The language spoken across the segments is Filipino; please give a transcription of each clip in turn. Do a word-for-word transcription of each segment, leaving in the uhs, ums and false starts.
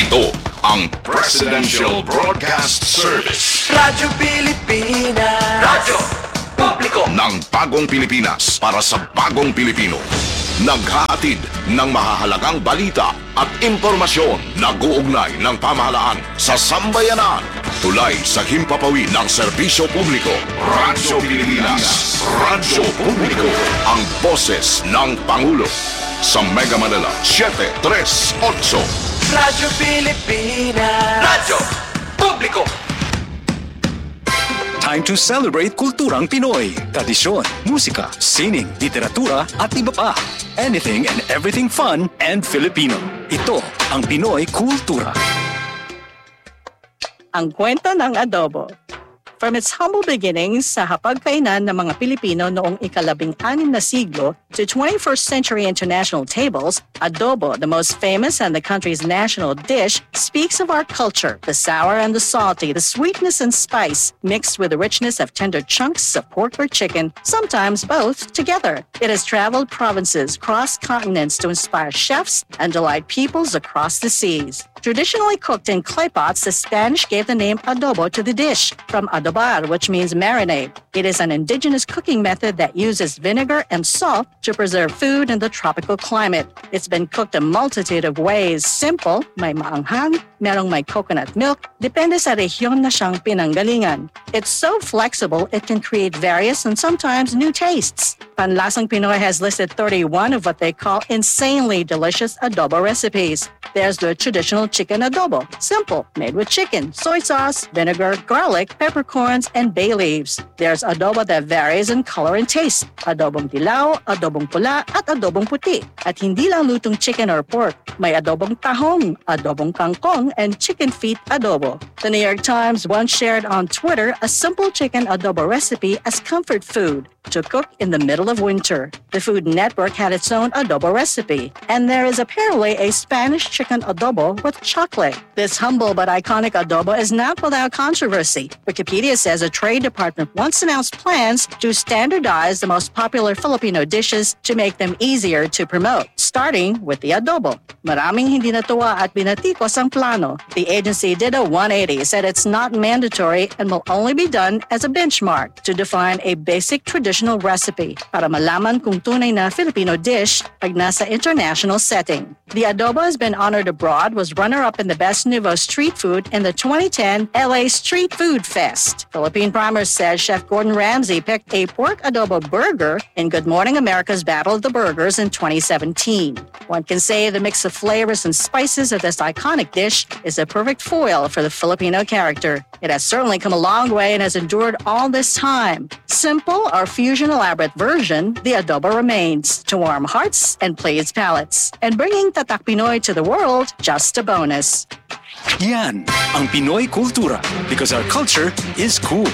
Ito ang Presidential Broadcast Service. Radyo Pilipinas. Radyo Publiko ng bagong Pilipinas para sa bagong Pilipino. Naghahatid ng mahahalagang balita at impormasyon na guugnay ng pamahalaan sa sambayanan. Tulay sa himpapawid ng serbisyo publiko. Radyo Pilipinas. Radyo Publiko. Ang boses ng Pangulo. Sa Mega Manila, seven tres eight. Radyo Pilipinas. Radyo Publiko. Time to celebrate kulturang Pinoy. Tradisyon, musika, sining, literatura at iba pa. Anything and everything fun and Filipino. Ito ang Pinoy Kultura. Ang kwento ng adobo. From its humble beginnings sa hapagkainan ng mga Pilipino noong ikalabing-anim na siglo to twenty-first century international tables, adobo, the most famous and the country's national dish, speaks of our culture, the sour and the salty, the sweetness and spice, mixed with the richness of tender chunks of pork or chicken, sometimes both together. It has traveled provinces, crossed continents to inspire chefs and delight peoples across the seas. Traditionally cooked in clay pots, the Spanish gave the name adobo to the dish, from adobar, which means marinade. It is an indigenous cooking method that uses vinegar and salt to preserve food in the tropical climate. It's been cooked a multitude of ways. Simple, may maanghang, merong may coconut milk, depende sa rehiyon na siyang pinanggalingan. It's so flexible, it can create various and sometimes new tastes. Panlasang Pinoy has listed thirty-one of what they call insanely delicious adobo recipes. There's the traditional chicken adobo, simple, made with chicken, soy sauce, vinegar, garlic, peppercorns, and bay leaves. There's adobo that varies in color and taste. Adobong dilaw, adobong pula, at adobong puti. At hindi lang lutong chicken or pork. May adobong tahong, adobong kangkong, and chicken feet adobo. The New York Times once shared on Twitter a simple chicken adobo recipe as comfort food to cook in the middle of winter. The Food Network had its own adobo recipe, and there is apparently a Spanish chicken adobo with chocolate. This humble but iconic adobo is not without controversy. Wikipedia says a trade department once announced plans to standardize the most popular Filipino dishes to make them easier to promote, starting with the adobo. Maraming hindi natuwa at binatikos ang plano. The agency did a one eighty, said it's not mandatory and will only be done as a benchmark to define a basic traditional recipe para malaman kung tunay na Filipino dish pag nasa international setting. The adobo has been honored abroad, was runner-up in the Best Nouveau Street Food in the twenty ten L A Street Food Fest. Philippine Primer says Chef Gordon Ramsay picked a pork adobo burger in Good Morning America's Battle of the Burgers in twenty seventeen. One can say the mix of flavors and spices of this iconic dish is a perfect foil for the Filipino character. It has certainly come a long way and has endured all this time. Simple or fusion elaborate version, the adobo remains to warm hearts and please palates. And bringing Tatak Pinoy to the world, just a bonus. Yan ang Pinoy Kultura, because our culture is cool.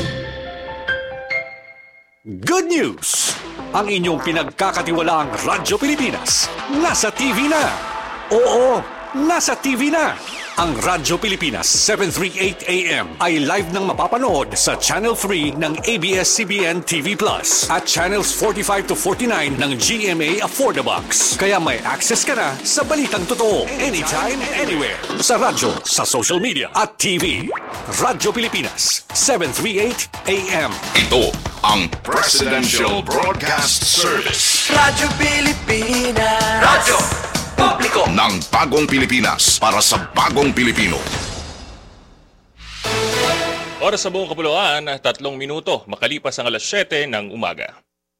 Good news! Ang inyong pinagkakatiwalaang Radyo Pilipinas nasa T V na. Oo, nasa T V na. Ang Radyo Pilipinas seven thirty-eight A M ay live nang mapapanood sa Channel three ng A B S C B N T V Plus at Channels forty-five to forty-nine ng G M A Affordabox. Kaya may access ka na sa balitang totoo anytime, anywhere. Sa radyo, sa social media at T V. Radyo Pilipinas seven thirty-eight A M. Ito ang Presidential Broadcast Service. Radyo Pilipinas. Radyo Publiko ng bagong Pilipinas para sa bagong Pilipino. Oras sa buong kapuluan, tatlong minuto makalipas ang alas siyete ng umaga.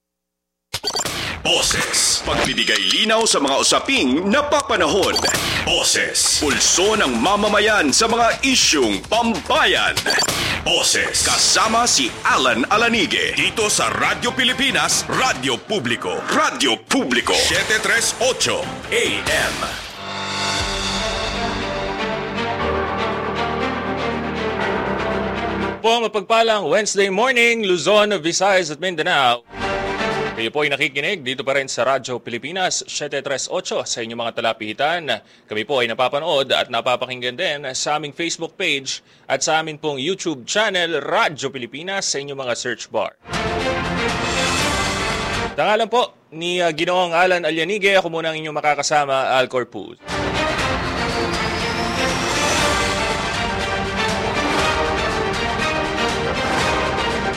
Boses, pagbibigay linaw sa mga usaping napapanahon. Boses, pulso ng mamamayan sa mga isyung pambayan. Boses, kasama si Alan Alanige dito sa Radyo Pilipinas, Radyo Publiko. Radyo Publiko, seven thirty-eight A M. Po mapagpalang Wednesday morning, Luzon, Visayas at Mindanao. Kayo po ay nakikinig dito pa rin sa Radyo Pilipinas seven thirty-eight sa inyong mga talapihitan. Kami po ay napapanood at napapakinggan din sa aming Facebook page at sa amin pong YouTube channel Radyo Pilipinas sa inyong mga search bar. Tangalan po ni uh, Ginoong Alan Alianige, ako muna ang inyong makakasama, Al Corpus.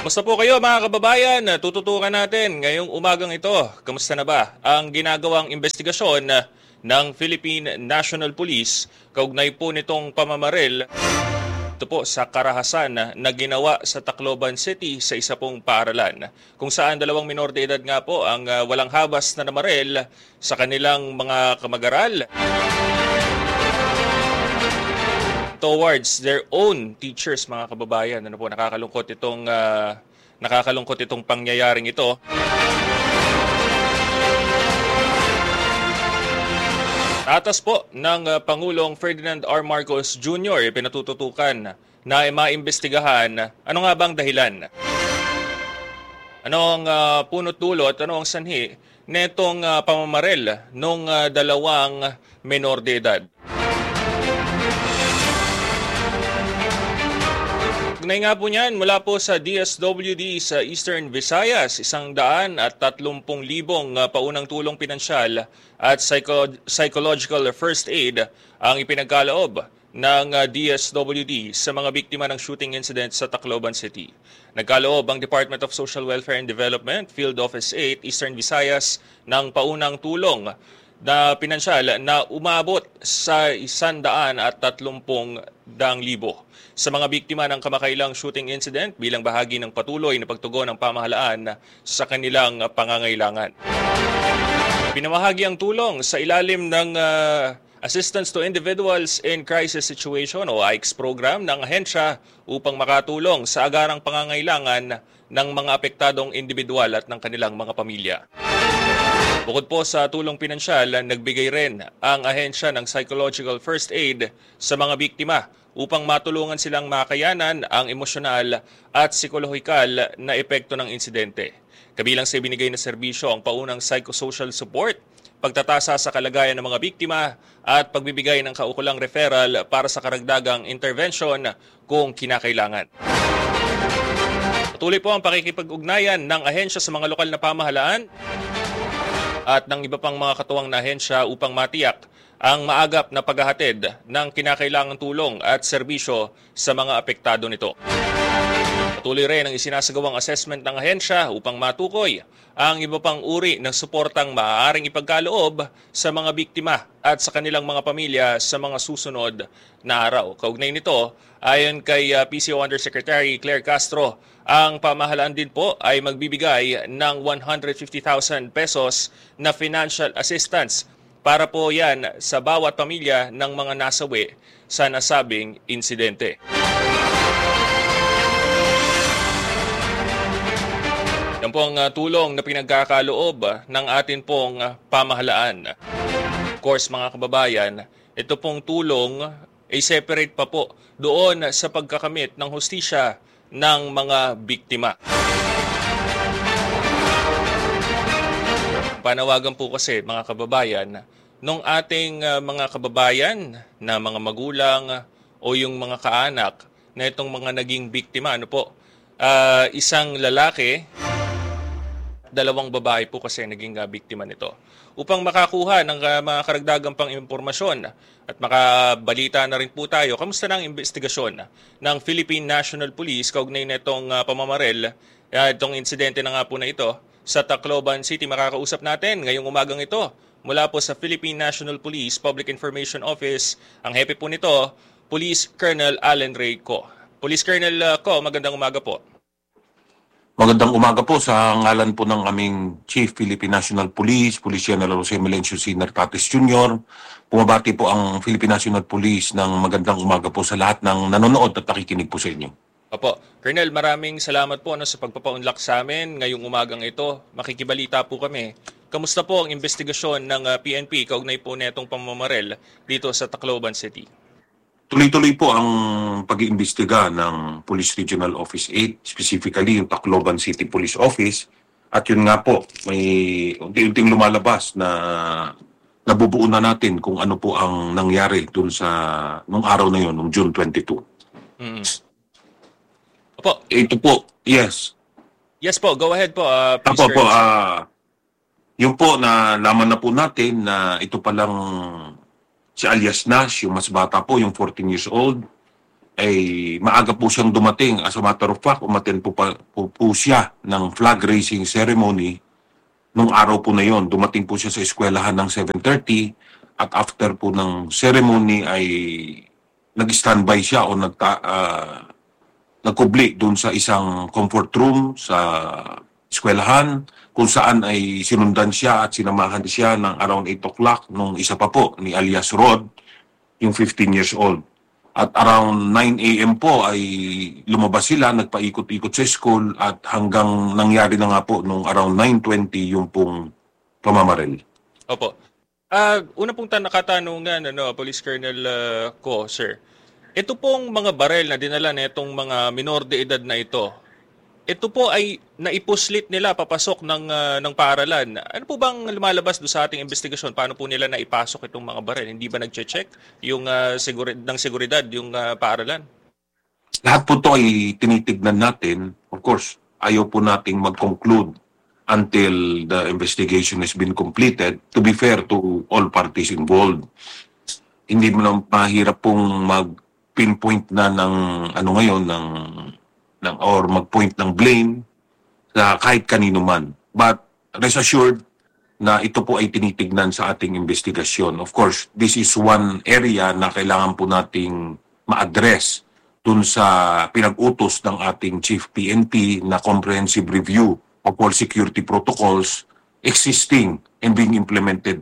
Kamusta po kayo mga kababayan? Tututukan natin ngayong umagang ito. Kamusta na ba ang ginagawang investigasyon ng Philippine National Police kaugnay po nitong pamamaril ito po sa karahasan na ginawa sa Tacloban City sa isa pong paaralan kung saan dalawang minor de edad nga po ang uh, walang habas na namaril sa kanilang mga kamag-aral towards their own teachers, mga kababayan. Ano po, nakakalungkot itong uh, nakakalungkot itong pangyayaring ito. Atas po ng uh, Pangulong Ferdinand R. Marcos Junior pinatututukan na maimbestigahan ano nga bang dahilan. Ano ang uh, punot dulo at ano ang sanhi netong uh, pamamaril nung uh, dalawang menor de edad. Ugnay nga po niyan mula po sa D S W D sa Eastern Visayas, isang daan at tatlumpung libong uh, paunang tulong pinansyal at psycho- psychological first aid ang ipinagkaloob ng uh, D S W D sa mga biktima ng shooting incident sa Tacloban City. Nagkaloob ang Department of Social Welfare and Development, Field Office eight, Eastern Visayas ng paunang tulong na pinansyal na umabot sa isandaan at tatlumpung daang libo sa mga biktima ng kamakailang shooting incident bilang bahagi ng patuloy na pagtugon ng pamahalaan sa kanilang pangangailangan. Pinamahagi ang tulong sa ilalim ng uh, Assistance to Individuals in Crisis Situation o A I C S program ng ahensya upang makatulong sa agarang pangangailangan ng mga apektadong individual at ng kanilang mga pamilya. Bukod po sa tulong pinansyal, nagbigay rin ang ahensya ng psychological first aid sa mga biktima upang matulungan silang makayanan ang emosyonal at psikolohikal na epekto ng insidente. Kabilang sa ibinigay na serbisyo ang paunang psychosocial support, pagtatasa sa kalagayan ng mga biktima at pagbibigay ng kaukulang referral para sa karagdagang intervention kung kinakailangan. Patuloy po ang pakikipag-ugnayan ng ahensya sa mga lokal na pamahalaan at ng iba pang mga katuwang na ahensya upang matiyak ang maagap na paghahatid ng kinakailangang tulong at serbisyo sa mga apektado nito. Patuloy rin ang isinasagawang assessment ng ahensya upang matukoy ang iba pang uri ng suportang maaaring ipagkaloob sa mga biktima at sa kanilang mga pamilya sa mga susunod na araw. Kaugnay nito, ayon kay P C O Undersecretary Claire Castro, ang pamahalaan din po ay magbibigay ng one hundred fifty thousand pesos na financial assistance para po yan sa bawat pamilya ng mga nasawi sa nasabing insidente. Yan po ang uh, tulong na pinagkakaloob uh, ng atin pong uh, pamahalaan. Of course, mga kababayan, ito pong tulong ay separate pa po doon sa pagkakamit ng hustisya ng mga biktima. Panawagan po kasi, mga kababayan, nung ating uh, mga kababayan na mga magulang uh, o yung mga kaanak na itong mga naging biktima, ano po, uh, isang lalaki, dalawang babae po kasi naging uh, biktima nito. Upang makakuha ng uh, mga karagdagang pang impormasyon at makabalita na rin po tayo, kamusta na ang investigasyon ng Philippine National Police kaugnay na itong uh, pamamaril, uh, itong insidente na nga po na ito, sa Tacloban City. Makakausap natin ngayong umagang ito mula po sa Philippine National Police Public Information Office. Ang hepe po nito, Police Colonel Allen Ray Co. Police Colonel uh, Co, magandang umaga po. Magandang umaga po sa ngalan po ng aming Chief Philippine National Police, Police General Jose Melencio C. Nartates Junior Pumabati po ang Philippine National Police ng magandang umaga po sa lahat ng nanonood at nakikinig po sa inyo. Opo. Colonel, maraming salamat po ano, sa pagpapaunlak sa amin ngayong umagang ito. Makikibalita po kami. Kamusta po ang investigasyon ng uh, P N P kaugnay po netong pamamaril dito sa Tacloban City? Tuloy-tuloy po ang pag-iimbestiga ng Police Regional Office eight, specifically yung Tacloban City Police Office. At yun nga po, may unti-unting lumalabas na nabubuo na natin kung ano po ang nangyari dun sa nung araw na yun, nung June twenty-two. Mm. Opo. Ito po, yes. Yes po, go ahead po. Uh, please, Apo po, ah... Uh, Yung po na laman na po natin na ito palang si alias Nash, yung mas bata po, yung fourteen years old, ay maaga po siyang dumating. As a matter of fact, umaten po, pa, po, po siya ng flag raising ceremony nung araw po na yon. Dumating po siya sa eskwelahan ng seven thirty at after po ng ceremony ay nag-standby siya o nagta, uh, nagkubli doon sa isang comfort room sa eskwelahan kung saan ay sinundan siya at sinamahan siya ng around eight o'clock nung isa pa po ni alias Rod, yung fifteen years old. At around nine a.m. po ay lumabas sila, nagpaikot-ikot sa school at hanggang nangyari na nga po nung around nine twenty yung pong pamamaril. Opo. Uh, una pong nakatanungan, ano, Police Colonel uh, ko, sir. Ito pong mga barel na dinala na itong mga minor de edad na ito, ito po ay naipuslit nila papasok ng, uh, ng paaralan. Ano po bang lumalabas do sa ating investigasyon? Paano po nila naipasok itong mga barel? Hindi ba nag-check yung uh, siguri- ng seguridad, yung uh, paaralan? Lahat po ito ay tinitignan natin. Of course, ayaw po nating mag-conclude until the investigation has been completed, to be fair to all parties involved. Hindi mo lang mahirap pong mag-pinpoint na ng ano ngayon, ng ng or mag-point ng blame sa kahit kanino man. But rest assured na ito po ay tinitignan sa ating investigasyon. Of course, this is one area na kailangan po nating ma-address dun sa pinag-utos ng ating Chief P N P na comprehensive review of all security protocols existing and being implemented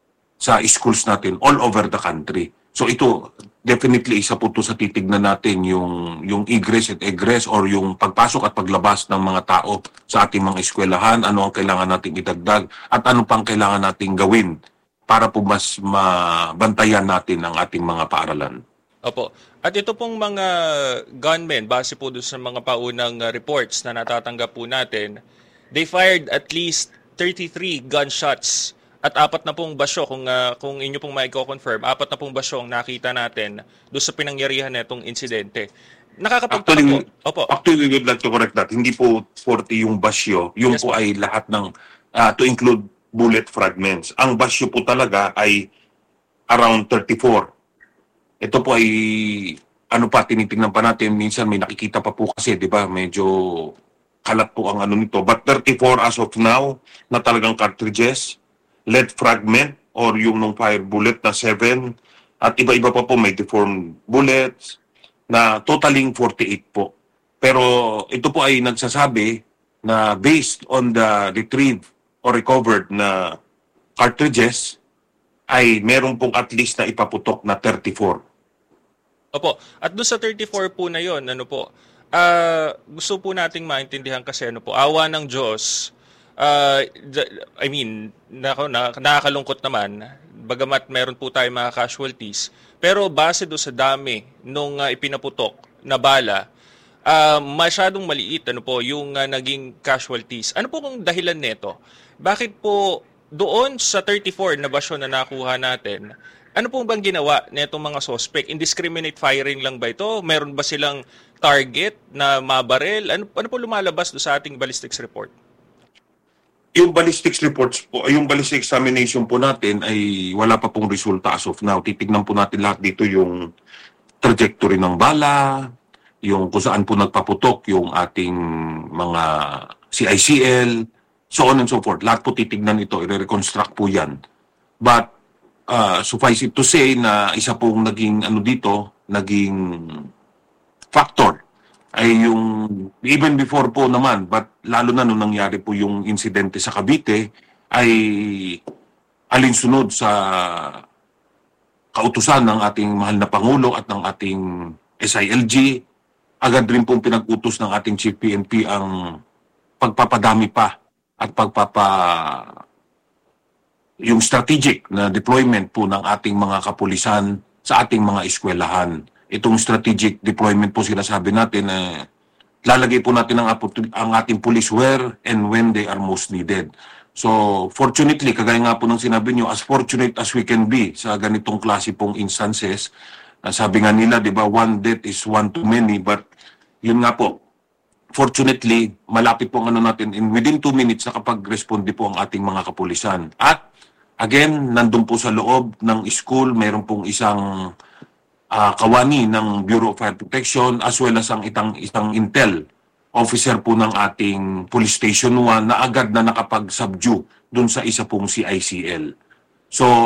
sa schools natin all over the country. So ito, definitely isa po ito sa titignan natin yung, yung egress at egress or yung pagpasok at paglabas ng mga tao sa ating mga eskwelahan, ano ang kailangan nating idagdag at ano pang kailangan nating gawin para po mas mabantayan natin ang ating mga paaralan. Opo. At ito pong mga gunmen, base po doon sa mga paunang uh, reports na natatanggap po natin, they fired at least thirty-three gunshots. At apat na pong basyo, kung, uh, kung inyo pong maiko-confirm, apat na pong basyo ang nakita natin doon sa pinangyarihan na itong insidente. Nakakapagtaka po. Opo. Actually, we would like to correct that. Hindi po forty yung basyo. Yung yes, po ay lahat ng, uh, to include bullet fragments. Ang basyo po talaga ay around thirty-four. Ito po ay, ano pa, tinitingnan pa natin. Minsan may nakikita pa po kasi, di ba, medyo kalat po ang ano nito. But thirty-four as of now, na talagang cartridges, lead fragment or yung nung fire bullet na seven at iba-iba pa po may deformed bullets na totaling forty-eight po. Pero ito po ay nagsasabi na based on the retrieved or recovered na cartridges ay meron pong at least na ipaputok na thirty-four. Opo. At doon sa thirty-four po na yon, ano po, uh, gusto po nating maintindihan kasi ano po, awa ng Diyos. Uh, I mean, nako, nakakalungkot naman, bagamat meron po tayo mga casualties, pero base do sa dami nung uh, ipinaputok na bala, uh, masyadong maliit ano po, yung uh, naging casualties. Ano po kung dahilan nito? Bakit po doon sa thirty-four na basyo na nakuha natin, ano po bang ginawa nitong mga suspect? Indiscriminate firing lang ba ito? Meron ba silang target na mabarel? Ano, ano po lumalabas do sa ating ballistics report? Yung ballistics reports po, yung ballistic examination po natin ay wala pa pong resulta as of now. Titignan po natin lahat dito yung trajectory ng bala, yung kung saan po nagpaputok yung ating mga C I C L, so on and so forth. Lahat po titignan ito, i-reconstruct po yan. But uh, suffice it to say na isa pong naging ano dito, naging factor ay yung even before po naman, but lalo na nung nangyari po yung insidente sa Cavite, ay alinsunod sa kautusan ng ating mahal na Pangulo at ng ating S I L G. Agad rin pong pinag-utos ng ating Chief P N P ang pagpapadami pa at pagpapa yung strategic na deployment po ng ating mga kapulisan sa ating mga eskwelahan. Itong strategic deployment po sinasabi natin na eh, lalagay po natin ang, ang ating police where and when they are most needed. So fortunately, kagaya nga po ng sinabi nyo, as fortunate as we can be sa ganitong klase pong instances, uh, sabi nga nila, di ba, one death is one too many, but yun nga po, fortunately, malapit po ang ano natin, in within two minutes nakapag-responde po ang ating mga kapulisan. At again, nandun po sa loob ng school, mayroon pong isang ah, kawani ng Bureau of Fire Protection as well as ang itang isang intel officer po ng ating Police Station one na agad na nakapag-subdue dun sa isa pong C I C L. So